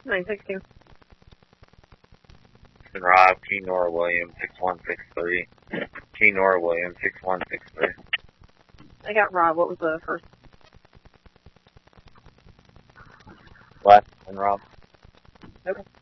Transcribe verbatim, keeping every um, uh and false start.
nine six two. And Rob, Key Nora Williams, six one six three. Key Nora Williams, six one six three. I got Rob. What was the first? What? And Rob? Okay.